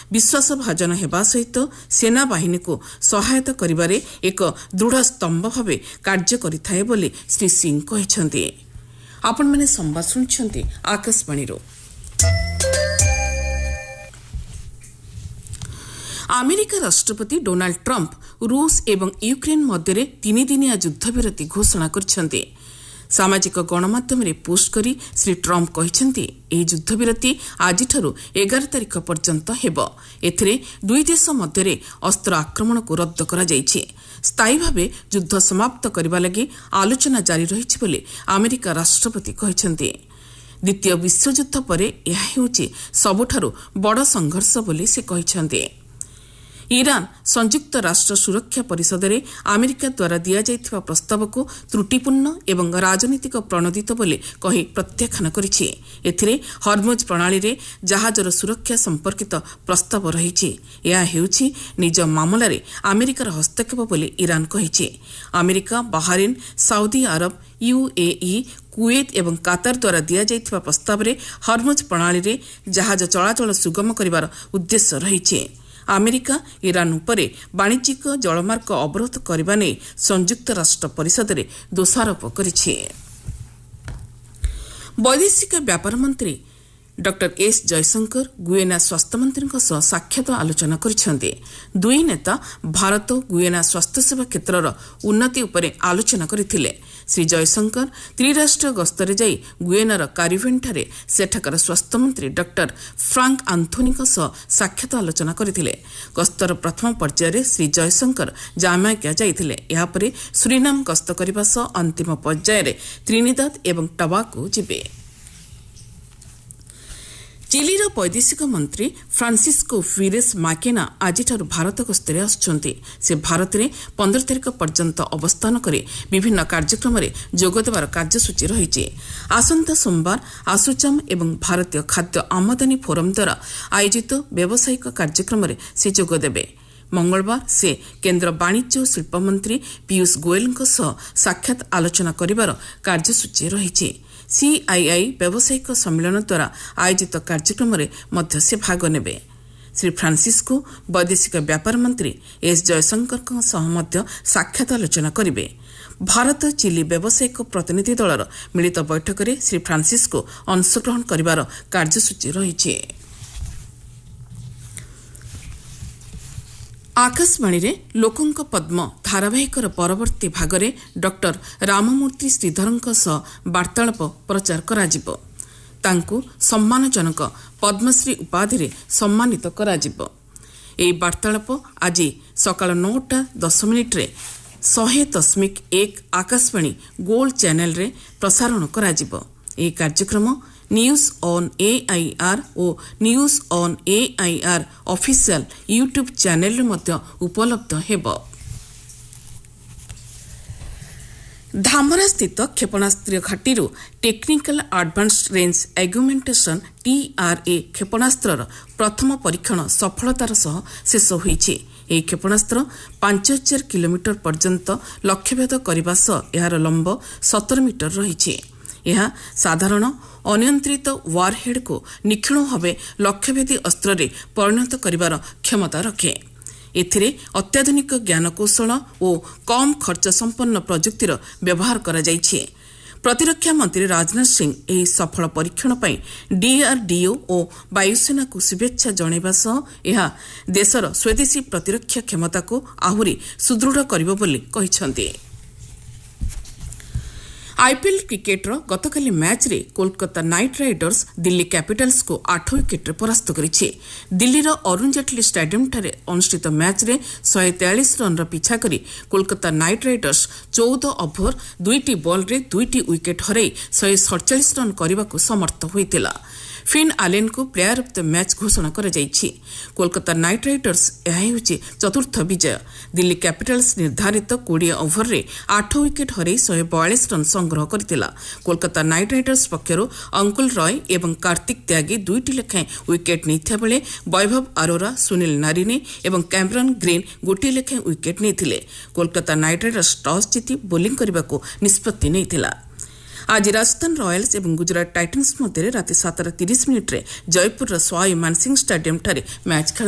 विश्वासभाजन हेबा सहित सेनाबाहिनीକୁ ସହାୟତା କରିବାରେ ଏକ ଦୃଢ଼ ସ୍ତମ୍ଭ ଭାବେ କାର୍ଯ୍ୟ କରିଥାଏ ବୋଲି ଶ୍ରୀ ସିଂ କହିଛନ୍ତି। ଆପଣମାନେ ସମ୍ବାଦ ଶୁଣୁଛନ୍ତି ଆକାଶବାଣୀରୁ। ଆମେରିକା ରାଷ୍ଟ୍ରପତି ଡୋନାଲ୍ଡ ଟ୍ରମ୍ପ ରୁଷ ଏବଂ ୟୁକ୍ରେନ୍ ମଧ୍ୟରେ ତିନିଦିନିଆ ଯୁଦ୍ଧବିରତି ଘୋଷଣା କରିଛନ୍ତି। ସାମାଜିକ ଗଣମାଧ୍ୟମରେ ପୋଷ୍ଟ କରି ଶ୍ରୀ ଟ୍ରମ୍ପ କହିଛନ୍ତି ଏହି ଯୁଦ୍ଧବିରତି ଆଜିଠାରୁ 11 ତାରିଖ ପର୍ଯ୍ୟନ୍ତ ହେବ। ଏଥିରେ ଦୁଇ ଦେଶ ମଧ୍ୟରେ ଅସ୍ତ୍ର ଆକ୍ରମଣକୁ ରଦ୍ଦ କରାଯାଇଛି। ସ୍ଥାୟୀ ଭାବେ ଯୁଦ୍ଧ ସମାପ୍ତ କରିବା ଲାଗି ଆଲୋଚନା ଜାରି ରହିଛି ବୋଲି ଆମେରିକା ରାଷ୍ଟ୍ରପତି କହିଛନ୍ତି। ଦ୍ୱିତୀୟ ବିଶ୍ୱଯୁଦ୍ଧ ପରେ ଏହା ହେଉଛି ସବୁଠାରୁ ବଡ଼ ସଂଘର୍ଷ ବୋଲି ସେ କହିଛନ୍ତି। ଇରାନ୍ ସଂଯୁକ୍ତ ରାଷ୍ଟ୍ର ସୁରକ୍ଷା ପରିଷଦରେ ଆମେରିକା ଦ୍ୱାରା ଦିଆଯାଇଥିବା ପ୍ରସ୍ତାବକୁ ତ୍ରୁଟିପୂର୍ଣ୍ଣ ଏବଂ ରାଜନୈତିକ ପ୍ରଣୋଦିତ ବୋଲି କହି ପ୍ରତ୍ୟାଖ୍ୟାନ କରିଛି। ଏଥିରେ ହର୍ମୁଜ୍ ପ୍ରଣାଳୀରେ ଜାହାଜର ସୁରକ୍ଷା ସମ୍ପର୍କିତ ପ୍ରସ୍ତାବ ରହିଛି। ଏହା ହେଉଛି ନିଜ ମାମଲାରେ ଆମେରିକାର ହସ୍ତକ୍ଷେପ ବୋଲି ଇରାନ୍ କହିଛି। America, Bahrain, Saudi Arab, UAE, Kuwait ଏବଂ କାତାର ଦ୍ୱାରା ଦିଆଯାଇଥିବା ପ୍ରସ୍ତାବରେ ହର୍ମୁଜ୍ ପ୍ରଣାଳୀରେ ଜାହାଜ ଚଳାଚଳ ସୁଗମ କରିବାର ଉଦ୍ଦେଶ୍ୟ ରହିଛି। ଆମେରିକା ଇରାନ୍ ଉପରେ ବାଣିଜ୍ୟିକ ଜଳମାର୍ଗ ଅବରୋଧ କରିବା ନେଇ ସଂଯୁକ୍ତ ରାଷ୍ଟ୍ର ପରିଷଦରେ ଦୋଷାରୋପ କରିଛି। ବୈଦେଶିକ ବ୍ୟାପାର ମନ୍ତ୍ରୀ ଡକ୍ଟର ଏସ୍ ଜୟଶଙ୍କର ଗୁୟେନା ସ୍ୱାସ୍ଥ୍ୟମନ୍ତ୍ରୀଙ୍କ ସହ ସାକ୍ଷାତ ଆଲୋଚନା କରିଛନ୍ତି। ଦୁଇ ନେତା ଭାରତ ଗୁୟେନା ସ୍ୱାସ୍ଥ୍ୟସେବା କ୍ଷେତ୍ରର ଉନ୍ନତି ଉପରେ ଆଲୋଚନା କରିଥିଲେ। ଶ୍ରୀ ଜୟଶଙ୍କର ତ୍ରିରାଷ୍ଟ୍ରୀୟ ଗସ୍ତରେ ଯାଇ ଗୁୟେନାର କାରିଭେନ୍ଠାରେ ସେଠାକାର ସ୍ୱାସ୍ଥ୍ୟମନ୍ତ୍ରୀ ଡକ୍ଟର ଫ୍ରାଙ୍କ ଆନ୍ଥୋନିଙ୍କ ସହ ସାକ୍ଷାତ ଆଲୋଚନା କରିଥିଲେ। ଗସ୍ତର ପ୍ରଥମ ପର୍ଯ୍ୟାୟରେ ଶ୍ରୀ ଜୟଶଙ୍କର ଜାମାଇକା ଯାଇଥିଲେ। ଏହାପରେ ସୁରିନାମ ଗସ୍ତ କରିବା ସହ ଅନ୍ତିମ ପର୍ଯ୍ୟାୟରେ ତ୍ରିନିଦାଦ ଏବଂ ଟବାଗୋ ଯିବେ। ଚିଲିର ବୈଦେଶିକ ମନ୍ତ୍ରୀ ଫ୍ରାନ୍ସିସ୍କୋ ଫିରେସ୍ ମାକେନା ଆଜିଠାରୁ ଭାରତ ଗସ୍ତରେ ଆସୁଛନ୍ତି। ସେ ଭାରତରେ 15 ତାରିଖ ପର୍ଯ୍ୟନ୍ତ ଅବସ୍ଥାନ କରି ବିଭିନ୍ନ କାର୍ଯ୍ୟକ୍ରମରେ ଯୋଗଦେବାର କାର୍ଯ୍ୟସୂଚୀ ରହିଛି। ଆସନ୍ତା ସୋମବାର ଆସୋଚାମ୍ ଏବଂ ଭାରତୀୟ ଖାଦ୍ୟ ଆମଦାନୀ ଫୋରମ୍ ଦ୍ୱାରା ଆୟୋଜିତ ବ୍ୟବସାୟିକ କାର୍ଯ୍ୟକ୍ରମରେ ସେ ଯୋଗଦେବେ। ମଙ୍ଗଳବାର ସେ କେନ୍ଦ୍ର ବାଣିଜ୍ୟ ଓ ଶିଳ୍ପ ମନ୍ତ୍ରୀ ପୀୟୂଷ ଗୋୟଲଙ୍କ ସହ ସାକ୍ଷାତ ଆଲୋଚନା କରିବାର କାର୍ଯ୍ୟସୂଚୀ ରହିଛି। CII ବ୍ୟବସାୟିକ ସମ୍ମିଳନ ଦ୍ୱାରା ଆୟୋଜିତ କାର୍ଯ୍ୟକ୍ରମରେ ମଧ୍ୟ ସେ ଭାଗ ନେବେ। ଶ୍ରୀ ଫ୍ରାନ୍ସିସ୍କୋ ବୈଦେଶିକ ବ୍ୟାପାର ମନ୍ତ୍ରୀ ଏସ୍ ଜୟଶଙ୍କରଙ୍କ ସହ ମଧ୍ୟ ସାକ୍ଷାତ ଆଲୋଚନା କରିବେ। ଭାରତ ଚିଲି ବ୍ୟବସାୟିକ ପ୍ରତିନିଧି ଦଳର ମିଳିତ ବୈଠକରେ ଶ୍ରୀ ଫ୍ରାନ୍ସିସ୍କୋ ଅଂଶଗ୍ରହଣ କରିବାର କାର୍ଯ୍ୟସୂଚୀ ରହିଛି। ଆକାଶବାଣୀରେ ଲୋକଙ୍କ ପଦ୍ମ ଧାରାବାହିକର ପରବର୍ତ୍ତୀ ଭାଗରେ ଡକ୍ଟର ରାମମୂର୍ତ୍ତି ଶ୍ରୀଧରଙ୍କ ସହ ବାର୍ତ୍ତାଳାପ ପ୍ରଚାର କରାଯିବ। ତାଙ୍କୁ ସମ୍ମାନଜନକ ପଦ୍ମଶ୍ରୀ ଉପାଧିରେ ସମ୍ମାନିତ କରାଯିବ। ଏହି ବାର୍ତ୍ତାଳାପ ଆଜି ସକାଳ 9:10 100.1 ଆକାଶବାଣୀ ଗୋଲ୍ଡ ଚ୍ୟାନେଲରେ ପ୍ରସାରଣ କରାଯିବ। ଏହି କାର୍ଯ୍ୟକ୍ରମ news on AIR O news on AIR official YouTube ଚ୍ୟାନେଲରେ ମଧ୍ୟ ଉପଲବ୍ଧ ହେବ। ଧାମରାସ୍ଥିତ କ୍ଷେପଣାସ୍ତ୍ର ଘାଟିରୁ ଟେକ୍ନିକାଲ ଆଡଭାନ୍ସଡ୍ ରେଞ୍ଜ ଆଗୁମେଣ୍ଟେସନ୍ TRA କ୍ଷେପଣାସ୍ତ୍ରର ପ୍ରଥମ ପରୀକ୍ଷଣ ସଫଳତାର ସହ ଶେଷ ହୋଇଛି। ଏହି କ୍ଷେପଣାସ୍ତ୍ର 5000 କିଲୋମିଟର ପର୍ଯ୍ୟନ୍ତ ଲକ୍ଷ୍ୟଭେଦ କରିବା ସହ ଏହାର ଲମ୍ବ 17 ମିଟର ରହିଛି। ଏହା ସାଧାରଣ ଅନିୟନ୍ତ୍ରିତ ୱାରହେଡ୍କୁ ନିକ୍ଷୁଣ ଭାବେ ଲକ୍ଷ୍ୟଭେଦୀ ଅସ୍ତ୍ରରେ ପରିଣତ କରିବାର କ୍ଷମତା ରଖେ। ଏଥିରେ ଅତ୍ୟାଧୁନିକ ଜ୍ଞାନକୌଶଳ ଓ କମ୍ ଖର୍ଚ୍ଚ ସମ୍ପନ୍ନ ପ୍ରଯୁକ୍ତିର ବ୍ୟବହାର କରାଯାଇଛି। ପ୍ରତିରକ୍ଷା ମନ୍ତ୍ରୀ ରାଜନାଥ ସିଂ ଏହି ସଫଳ ପରୀକ୍ଷଣ ପାଇଁ DRDO ଓ ବାୟୁସେନାକୁ ଶୁଭେଚ୍ଛା ଜଣାଇବା ସହ ଏହା ଦେଶର ସ୍ୱଦେଶୀ ପ୍ରତିରକ୍ଷା କ୍ଷମତାକୁ ଆହୁରି ସୁଦୃଢ଼ କରିବ ବୋଲି କହିଛନ୍ତି। IPL କ୍ରିକେଟର ଗତକାଲି ମ୍ୟାଚ୍ରେ କୋଲକାତା ନାଇଟ୍ ରାଇଡର୍ସ ଦିଲ୍ଲୀ କ୍ୟାପିଟାଲ୍ସକୁ 8 ୱିକେଟ୍ରେ ପରାସ୍ତ କରିଛି। ଦିଲ୍ଲୀର ଅରୁଣ ଜେଟ୍ଲୀ ଷ୍ଟାଡିୟମ୍ଠାରେ ଅନୁଷ୍ଠିତ ମ୍ୟାଚ୍ରେ 143 ରନ୍ର ପିଛା କରି କୋଲକାତା ନାଇଟ୍ ରାଇଡର୍ସ 14 ଓଭର 2ଟି ବଲ୍ରେ 2ଟି ୱିକେଟ୍ ହରାଇ 147 ରନ୍ କରିବାକୁ ସମର୍ଥ ହୋଇଥିଲା। Fin ଆଲେନ୍ଙ୍କୁ player of the match ଘୋଷଣା କରାଯାଇଛି। କୋଲକାତା ନାଇଟ୍ ରାଇଡର୍ସ ଏହା ହେଉଛି ଚତୁର୍ଥ ବିଜୟ। ଦିଲ୍ଲୀ କ୍ୟାପିଟାଲ୍ସ ନିର୍ଦ୍ଧାରିତ 20 ଓଭରରେ 8 ୱିକେଟ୍ ହରାଇ 142 ରନ୍ ସଂଗ୍ରହ କରିଥିଲା। କୋଲକାତା ନାଇଟ୍ ରାଇଡର୍ସ ପକ୍ଷରୁ ଅଙ୍କୁଲ ରୟ ଏବଂ କାର୍ତ୍ତିକ ତ୍ୟାଗୀ 2ଟି ଲେଖାଏଁ ୱିକେଟ୍ ନେଇଥିବା ବେଳେ ବୈଭବ ଆରୋରା, ସୁନୀଲ ନାରିନେ ଏବଂ କ୍ୟାମରନ୍ ଗ୍ରୀନ୍ 1 ଲେଖାଏଁ ୱିକେଟ୍ ନେଇଥିଲେ। କୋଲକାତା ନାଇଟ୍ ରାଇଡର୍ସ ଟସ୍ ଜିତି ବୋଲିଂ କରିବାକୁ ନିଷ୍ପତ୍ତି ନେଇଥିଲା। ଆଜି ରାଜସ୍ଥାନ ରୟାଲ୍ସ ଏବଂ ଗୁଜରାଟ ଟାଇଟନ୍ସ ମଧ୍ୟରେ ରାତି 7:30 ଜୟପୁରର ସୱାଇ ମାନସିଂ ଷ୍ଟାଡିୟମ୍ଠାରେ ମ୍ୟାଚ୍ ଖେଳାଯିବ।